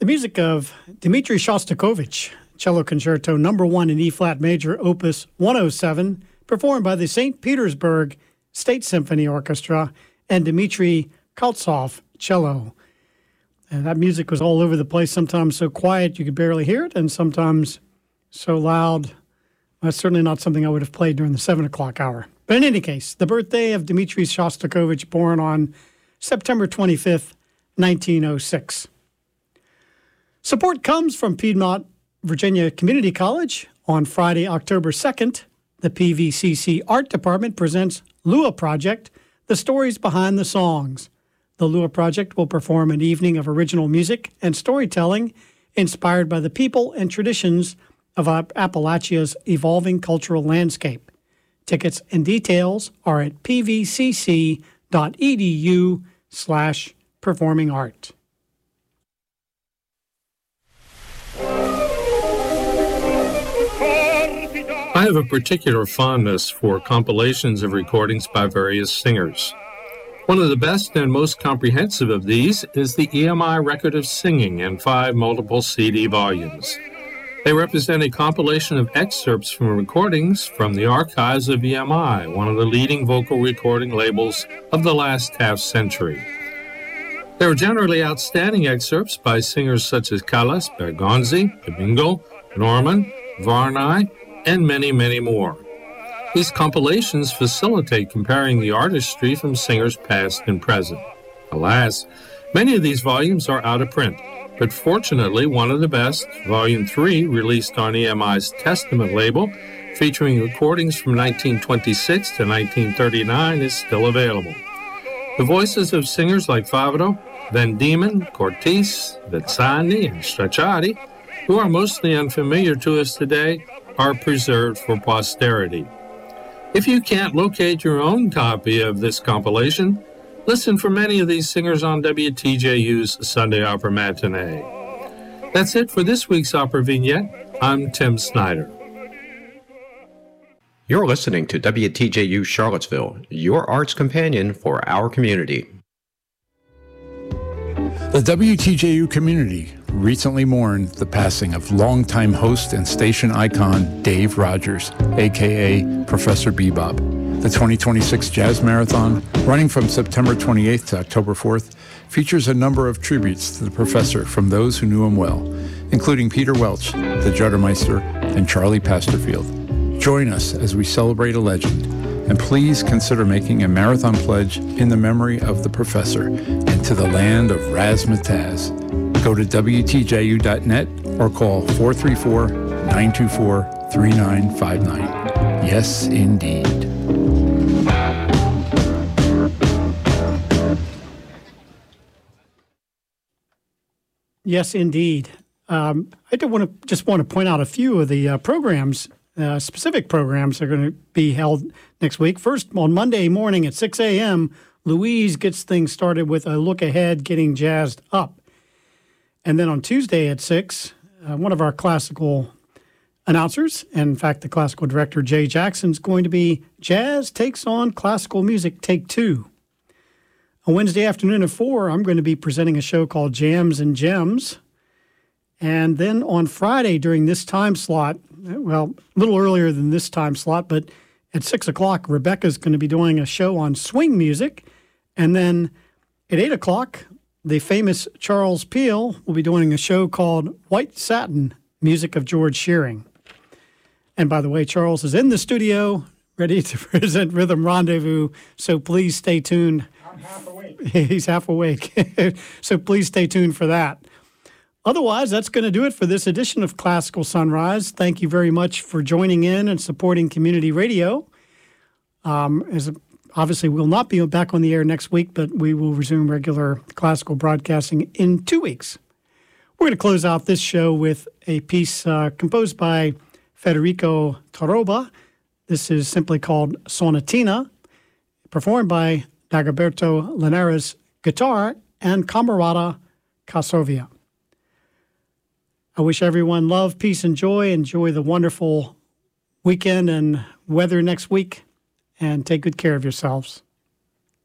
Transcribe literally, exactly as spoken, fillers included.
The music of Dmitri Shostakovich, Cello Concerto Number One in E-flat Major, Opus one oh seven, performed by the Saint Petersburg State Symphony Orchestra and Dmitri Koltsov, cello. And that music was all over the place, sometimes so quiet you could barely hear it, and sometimes so loud. That's certainly not something I would have played during the seven o'clock hour. But in any case, the birthday of Dmitri Shostakovich, born on September twenty-fifth, nineteen oh six. Support comes from Piedmont, Virginia Community College. On Friday, October second, the P V C C Art Department presents Lua Project, the stories behind the songs. The Lua Project will perform an evening of original music and storytelling inspired by the people and traditions of Appalachia's evolving cultural landscape. Tickets and details are at pvcc.edu slash performing art. I have a particular fondness for compilations of recordings by various singers. One of the best and most comprehensive of these is the E M I Record of Singing in five multiple C D volumes. They represent a compilation of excerpts from recordings from the archives of E M I, one of the leading vocal recording labels of the last half century. They are generally outstanding excerpts by singers such as Callas, Bergonzi, Domingo, Norman, Varney, and many, many more. These compilations facilitate comparing the artistry from singers past and present. Alas, many of these volumes are out of print, but fortunately one of the best, Volume three, released on E M I's Testament label, featuring recordings from nineteen twenty-six to nineteen thirty-nine, is still available. The voices of singers like Favaro, Van Diemen, Cortese, Vitsani, and Stracciati, who are mostly unfamiliar to us today, are preserved for posterity. If you can't locate your own copy of this compilation, listen for many of these singers on W T J U's Sunday Opera Matinee. That's it for this week's Opera Vignette. I'm Tim Snyder. You're listening to W T J U Charlottesville, your arts companion for our community. The W T J U community recently mourned the passing of longtime host and station icon Dave Rogers, a k a. Professor Bebop. The twenty twenty-six Jazz Marathon, running from September twenty-eighth to October fourth, features a number of tributes to the professor from those who knew him well, including Peter Welch, the Juttermeister, and Charlie Pasterfield. Join us as we celebrate a legend, and please consider making a marathon pledge in the memory of the professor and to the land of Razzmatazz. Go to W T J U dot net or call four three four, nine two four, three nine five nine. Yes, indeed. Yes, indeed. Um, I do want to just want to point out a few of the uh, programs, uh, specific programs that are going to be held next week. First, on Monday morning at six a.m., Louise gets things started with a look ahead, getting jazzed up. And then on Tuesday at six, uh, one of our classical announcers, and in fact the classical director, Jay Jackson, is going to be Jazz Takes on Classical Music Take Two. On Wednesday afternoon at four, I'm going to be presenting a show called Jams and Gems. And then on Friday during this time slot, well, a little earlier than this time slot, but at six o'clock, Rebecca's going to be doing a show on swing music. And then at eight o'clock, the famous Charles Peale will be doing a show called White Satin, music of George Shearing. And by the way, Charles is in the studio, ready to present Rhythm Rendezvous, so please stay tuned. I'm half awake. He's half awake, so please stay tuned for that. Otherwise, that's going to do it for this edition of Classical Sunrise. Thank you very much for joining in and supporting community radio. Um, as a Obviously, we'll not be back on the air next week, but we will resume regular classical broadcasting in two weeks. We're going to close out this show with a piece uh, composed by Federico Taroba. This is simply called Sonatina, performed by Dagoberto Linares guitar and Camerata Casovia. I wish everyone love, peace, and joy. Enjoy the wonderful weekend and weather next week. And take good care of yourselves.